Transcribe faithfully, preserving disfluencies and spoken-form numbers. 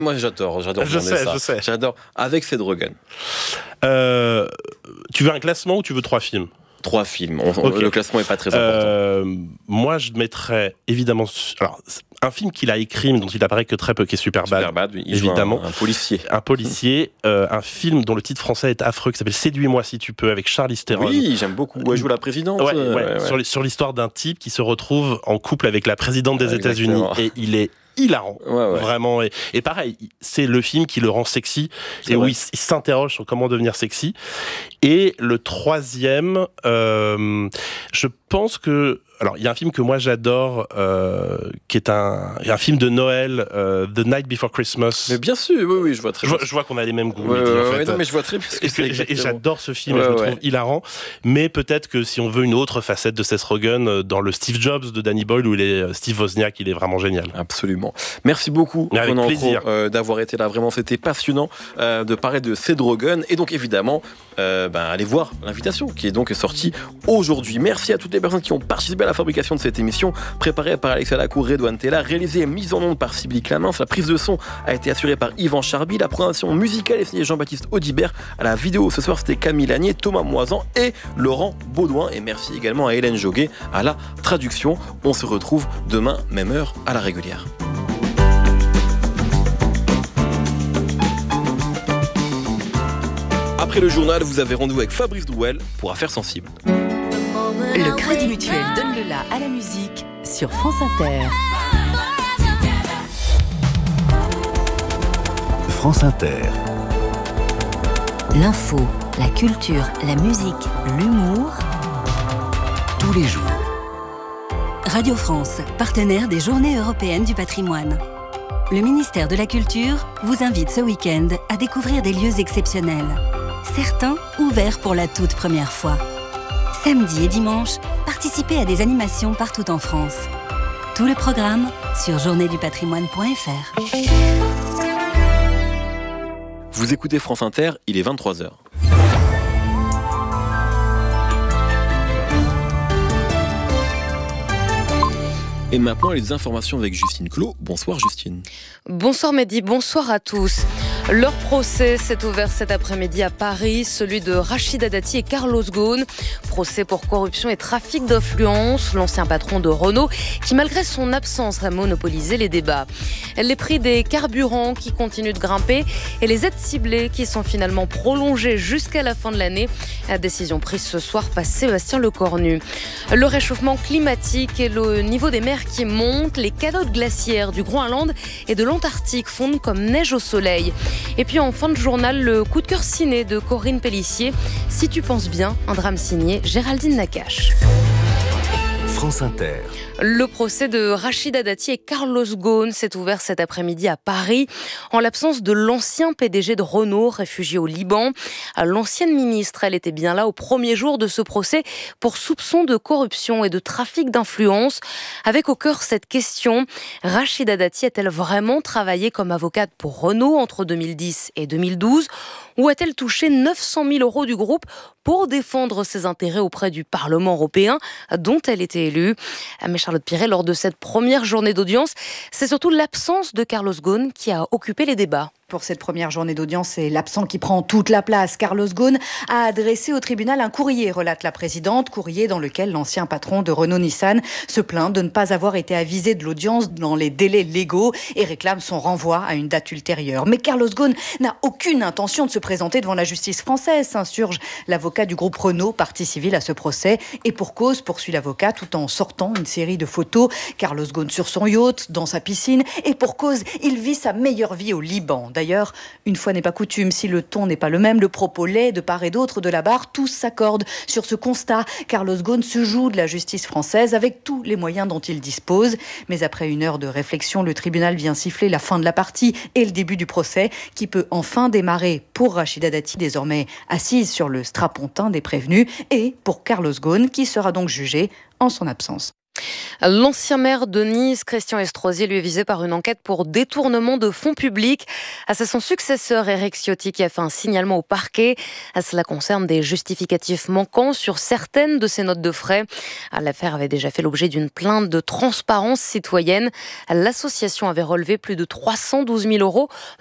Moi, j'adore, j'adore. Je sais, ça. je sais. J'adore. Avec Seth Rogen. Euh, tu veux un classement ou tu veux trois films ? Trois films. On, on, Okay. Le classement n'est pas très important. Euh, moi, je mettrais évidemment. Alors, un film qu'il a écrit, mais dont il apparaît que très peu, qui est Superbad. Superbad, oui. Il évidemment. joue un, un policier. Un policier. euh, un film dont le titre français est affreux, qui s'appelle Séduis-moi si tu peux, avec Charlize Theron. Oui, j'aime beaucoup. Elle joue la présidente. Ouais, euh, ouais, ouais, ouais. Sur, sur l'histoire d'un type qui se retrouve en couple avec la présidente des Ouais, États-Unis. exactement. Et il est hilarant, Ouais, ouais. vraiment. Et, et pareil, c'est le film qui le rend sexy, C'est et où vrai. il, il s'interroge sur comment devenir sexy. Et le troisième, euh, je pense que... Alors, il y a un film que moi j'adore, euh, qui est un, un film de Noël, euh, The Night Before Christmas. Mais bien sûr, oui, oui, je vois très Je bien. vois, je vois qu'on a les mêmes goûts. Ouais, Mehdi, ouais, en ouais, fait. non, mais je vois très bien ce que Et, c'est. et exactement. j'adore ce film, Ouais, je le ouais. trouve hilarant. Mais peut-être que si on veut une autre facette de Seth Rogen, dans le Steve Jobs de Danny Boyle, où il est Steve Wozniak, il est vraiment génial. Absolument. Merci beaucoup, Avec Renan plaisir. Cros, euh, d'avoir été là. Vraiment, c'était passionnant euh, de parler de Seth Rogen. Et donc, évidemment, euh, ben, allez voir l'invitation qui est donc sortie aujourd'hui. Merci à toutes les personnes qui ont participé à la fabrication de cette émission, préparée par Alexia Lacour, Redouane Tella, réalisée et mise en onde par Sybille Clamence. La prise de son a été assurée par Yvan Charby. La programmation musicale est signée Jean-Baptiste Audibert. À la vidéo ce soir, c'était Camille Lanier, Thomas Moisan et Laurent Baudouin. Et merci également à Hélène Joguet à la traduction. On se retrouve demain, même heure, à la régulière. Après le journal, vous avez rendez-vous avec Fabrice Drouel pour Affaires sensibles. Le Crédit Mutuel donne le la à la musique sur France Inter. France Inter. L'info, la culture, la musique, l'humour. Tous les jours. Radio France, partenaire des Journées européennes du patrimoine. Le ministère de la Culture vous invite ce week-end à découvrir des lieux exceptionnels. Certains ouverts pour la toute première fois. Samedi et dimanche, participez à des animations partout en France. Tout le programme sur journée du patrimoine point f r. Vous écoutez France Inter, il est vingt-trois heures. Et maintenant, les informations avec Justine Clos. Bonsoir Justine. Bonsoir Mehdi, bonsoir à tous. Leur procès s'est ouvert cet après-midi à Paris, celui de Rachida Dati et Carlos Ghosn. Procès pour corruption et trafic d'influence, l'ancien patron de Renault, qui malgré son absence a monopolisé les débats. Les prix des carburants qui continuent de grimper et les aides ciblées qui sont finalement prolongées jusqu'à la fin de l'année. La décision prise ce soir par Sébastien Lecornu. Le réchauffement climatique et le niveau des mers qui montent, les calottes glaciaires du Groenland et de l'Antarctique fondent comme neige au soleil. Et puis en fin de journal, le coup de cœur ciné de Corinne Pellissier. Si tu penses bien, un drame signé Géraldine Nakache. France Inter. Le procès de Rachida Dati et Carlos Ghosn s'est ouvert cet après-midi à Paris, en l'absence de l'ancien P D G de Renault, réfugié au Liban. L'ancienne ministre, elle était bien là au premier jour de ce procès pour soupçon de corruption et de trafic d'influence. Avec au cœur cette question, Rachida Dati a-t-elle vraiment travaillé comme avocate pour Renault entre deux mille dix et deux mille douze ? Ou a-t-elle touché neuf cent mille euros du groupe pour défendre ses intérêts auprès du Parlement européen dont elle était élue ? Mais Charlotte Piret, lors de cette première journée d'audience, c'est surtout l'absence de Carlos Ghosn qui a occupé les débats. Pour cette première journée d'audience, c'est l'absent qui prend toute la place. Carlos Ghosn a adressé au tribunal un courrier, relate la présidente, courrier dans lequel l'ancien patron de Renault-Nissan se plaint de ne pas avoir été avisé de l'audience dans les délais légaux et réclame son renvoi à une date ultérieure. Mais Carlos Ghosn n'a aucune intention de se présenter devant la justice française, s'insurge l'avocat du groupe Renault, partie civile à ce procès. Et pour cause, poursuit l'avocat tout en sortant une série de photos. Carlos Ghosn sur son yacht, dans sa piscine. Et pour cause, il vit sa meilleure vie au Liban. D'ailleurs, une fois n'est pas coutume, si le ton n'est pas le même, le propos laid de part et d'autre de la barre, tous s'accordent sur ce constat. Carlos Ghosn se joue de la justice française avec tous les moyens dont il dispose. Mais après une heure de réflexion, le tribunal vient siffler la fin de la partie et le début du procès, qui peut enfin démarrer pour Rachida Dati, désormais assise sur le strapontin des prévenus, et pour Carlos Ghosn, qui sera donc jugé en son absence. L'ancien maire de Nice, Christian Estrosi, lui est visé par une enquête pour détournement de fonds publics. C'est son successeur, Éric Ciotti, qui a fait un signalement au parquet. Cela concerne des justificatifs manquants sur certaines de ses notes de frais. L'affaire avait déjà fait l'objet d'une plainte de transparence citoyenne. L'association avait relevé plus de trois cent douze mille euros